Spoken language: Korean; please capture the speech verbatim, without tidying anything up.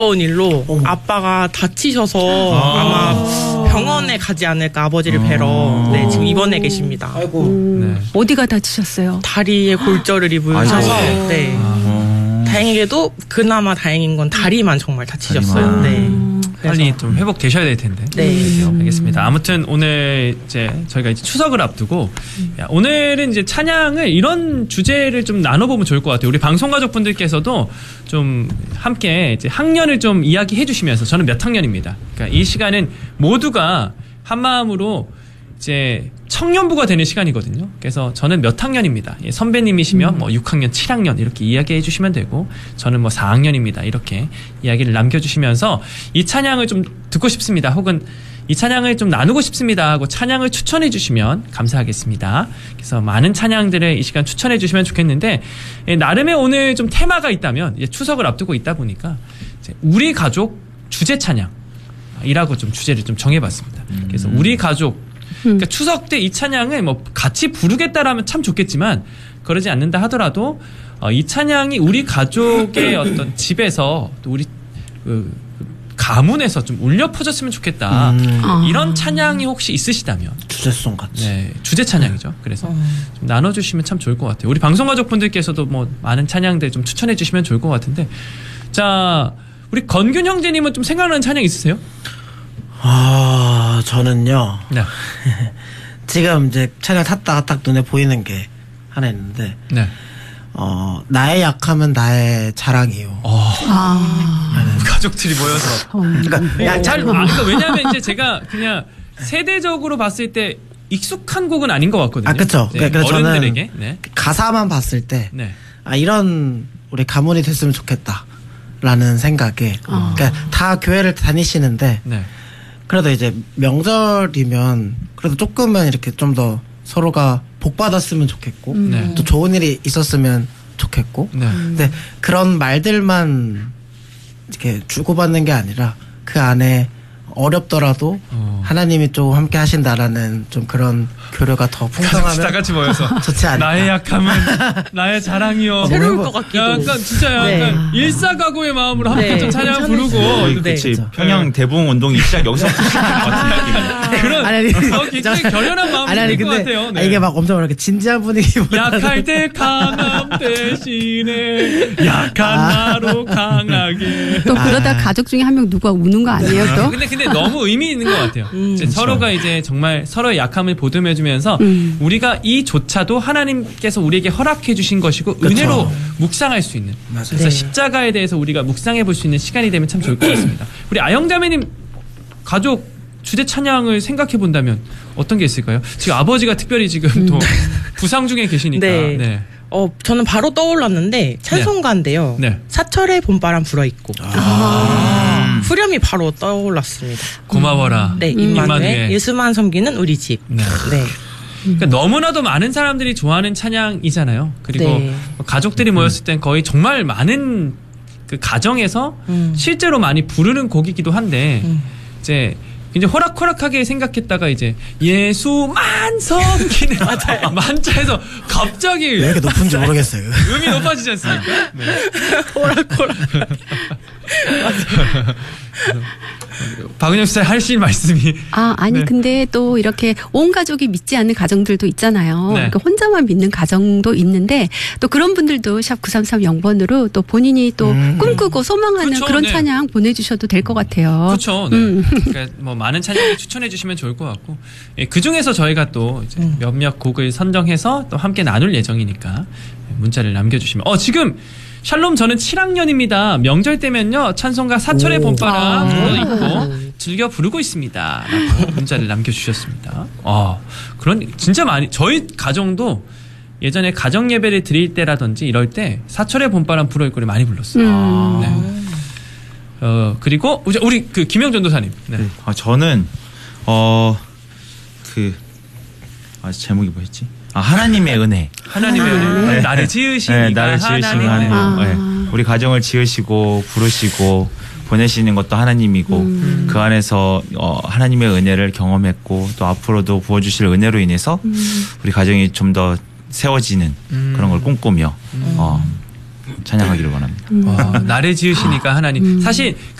온 일로 어머. 아빠가 다치셔서 아. 아마 병원에 가지 않을까 아버지를 뵈러 네, 지금 입원해 계십니다. 아이고. 음, 네. 어디가 다치셨어요? 다리에 골절을 입으셔서 아이고. 네. 아. 다행히도 그나마 다행인 건 다리만 정말 다치셨어요. 다리만. 네. 음. 빨리 좀 회복되셔야 될 텐데. 네. 알겠습니다. 아무튼 오늘 이제 저희가 이제 추석을 앞두고 야, 오늘은 이제 찬양을 이런 주제를 좀 나눠보면 좋을 것 같아요. 우리 방송가족분들께서도 좀 함께 이제 학년을 좀 이야기해 주시면서 저는 몇 학년입니다. 그러니까 이 시간은 모두가 한 마음으로 이제 청년부가 되는 시간이거든요. 그래서 저는 몇 학년입니다. 예, 선배님이시면 뭐 육 학년, 칠 학년 이렇게 이야기해 주시면 되고 저는 뭐 사 학년입니다. 이렇게 이야기를 남겨주시면서 이 찬양을 좀 듣고 싶습니다. 혹은 이 찬양을 좀 나누고 싶습니다 하고 찬양을 추천해 주시면 감사하겠습니다. 그래서 많은 찬양들을 이 시간 추천해 주시면 좋겠는데 예, 나름의 오늘 좀 테마가 있다면 이제 추석을 앞두고 있다 보니까 이제 우리 가족 주제 찬양이라고 좀 주제를 좀 정해봤습니다. 그래서 우리 가족 그러니까 추석 때 이 찬양을 뭐 같이 부르겠다라면 참 좋겠지만 그러지 않는다 하더라도 어, 이 찬양이 우리 가족의 어떤 집에서 또 우리 그, 가문에서 좀 울려 퍼졌으면 좋겠다. 음. 아. 이런 찬양이 혹시 있으시다면 주제송 같이. 네, 주제 찬양이죠. 그래서 좀 나눠주시면 참 좋을 것 같아요. 우리 방송가족분들께서도 뭐 많은 찬양들 좀 추천해 주시면 좋을 것 같은데 자 우리 건균 형제님은 좀 생각나는 찬양 있으세요? 아, 저는요. 네. 지금 이제 차량 탔다가 딱 눈에 보이는 게 하나 있는데, 네. 어, 나의 약함은 나의 자랑이요. 어, 아, 가족들이 모여서. 그러니까, 야, 잘, 아, 그러니까 왜냐면 이제 제가 그냥 세대적으로 봤을 때 익숙한 곡은 아닌 것 같거든요. 아, 그쵸. 네, 그래서 저는 어른들에게. 네. 가사만 봤을 때, 네. 아, 이런 우리 가문이 됐으면 좋겠다. 라는 생각에, 아. 그러니까 다 교회를 다니시는데, 네. 그래도 이제 명절이면 그래도 조금은 이렇게 좀 더 서로가 복 받았으면 좋겠고 네. 또 좋은 일이 있었으면 좋겠고 네. 근데 그런 말들만 이렇게 주고받는 게 아니라 그 안에 어렵더라도 어. 하나님이 좀 함께 하신다라는 좀 그런 교류가 더 같이 다 풍성하면 같이 모여서. 좋지 않을까. 나의 약함은 나의 자랑이요. 새로울 뭐 것 같기도. 약간 진짜 약간 네. 일사가구의 마음으로 함께 네. 좀 찬양 괜찮으시죠? 부르고. 네. 그치. 평양 대부흥 운동이 시작 여기서부터 시작된 것 같은 느낌이. 그런 아니, 아니, 어, 굉장히 결연한 마음이 아니 아니 들 것 근데 같아요. 아, 이게 막 엄청 이렇게 진지한 분위기보다 약할 때 강함 대신에 약한 아. 나로 강하게. 또 그러다 가족 중에 한 명 누가 우는 거 아니에요 또? 근데 근데 너무 의미 있는 것 같아요. 이제 서로가 이제 정말 서로의 약함을 보듬어주면서 음. 우리가 이조차도 하나님께서 우리에게 허락해 주신 것이고 그쵸. 은혜로 묵상할 수 있는. 맞아요. 그래서 네. 십자가에 대해서 우리가 묵상해 볼 수 있는 시간이 되면 참 좋을 것 같습니다. 우리 아영자매님 가족 주제 찬양을 생각해 본다면 어떤 게 있을까요? 지금 아버지가 특별히 지금 또 부상 중에 계시니까. 네. 네. 어, 저는 바로 떠올랐는데 찬송가인데요. 네. 사철의 봄바람 불어있고 아. 후렴이 바로 떠올랐습니다. 고마워라. 네, 임마누엘. 임마누엘 예수만 섬기는 우리 집. 네. 네. 그러니까 너무나도 많은 사람들이 좋아하는 찬양이잖아요. 그리고 네. 가족들이 모였을 땐 거의 정말 많은 그 가정에서 음. 실제로 많이 부르는 곡이기도 한데 음. 이제 굉장히 호락호락하게 생각했다가 이제 예수만 섬기는 만자에서 갑자기 왜 이렇게 높은지 모르겠어요. 음이 높아지지 않습니까? 네. 호락호락. 박은영 씨가 하실 말씀이 아, 아니, 네. 근데 또 이렇게 온 가족이 믿지 않는 가정들도 있잖아요. 네. 그러니까 혼자만 믿는 가정도 있는데 또 그런 분들도 샵 구삼삼영 번으로 또 본인이 또 음. 꿈꾸고 소망하는 그쵸, 그런 네. 찬양 보내주셔도 될 것 같아요. 그렇죠. 네. 음. 그러니까 뭐 많은 찬양을 추천해 주시면 좋을 것 같고 예, 그 중에서 저희가 또 이제 음. 몇몇 곡을 선정해서 또 함께 나눌 예정이니까 문자를 남겨주시면 어 지금 샬롬 저는 칠 학년입니다. 명절 때면요 찬송가 사철의 오. 봄바람 아. 불러있고 즐겨 부르고 있습니다. 라고 문자를 남겨주셨습니다. 아 그런 진짜 많이 저희 가정도 예전에 가정 예배를 드릴 때라든지 이럴 때 사철의 봄바람 불어있고를 많이 불렀어요. 음. 네. 어 그리고 우리 그 김영 전도사님. 네. 네. 아, 저는 어 그 아, 제목이 뭐였지? 아 하나님의 은혜. 하나님의 은혜. 네. 나를 지으시니까 네, 나를 지으신 하나님의 하나님. 은혜. 아. 네. 우리 가정을 지으시고 부르시고 보내시는 것도 하나님이고 음. 그 안에서 어, 하나님의 은혜를 경험했고 또 앞으로도 부어주실 은혜로 인해서 음. 우리 가정이 좀 더 세워지는 음. 그런 걸 꿈꾸며 어, 찬양하기를 원합니다. 와, 나를 지으시니까 하나님. 사실